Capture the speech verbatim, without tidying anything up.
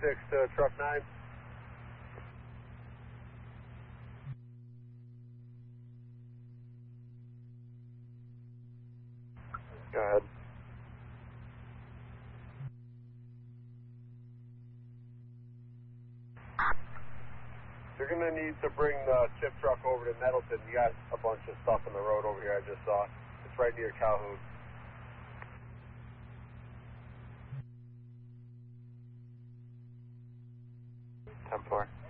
six to truck nine. Go ahead. You're going to need to bring the chip truck over to Nettleton. You got a bunch of stuff in the road over here I just saw. It's right near Calhoun. ten four.